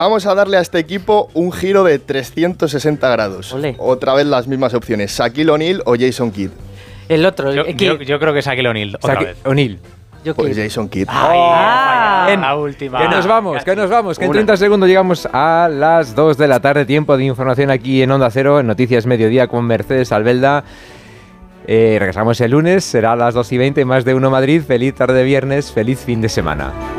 Vamos a darle a este equipo un giro de 360 grados. Olé. Otra vez las mismas opciones, Shaquille O'Neal o Jason Kidd. El otro, Yo creo que es Shaquille O'Neal, otra vez. O'Neal. Yo Pues Kidd. Jason Kidd. En la última. Que nos vamos, que en 30 segundos llegamos a las 2 de la tarde, tiempo de información aquí en Onda Cero, en Noticias Mediodía con Mercedes Albelda. Regresamos el lunes, será a las 2:20, más de uno Madrid. Feliz tarde de viernes, feliz fin de semana.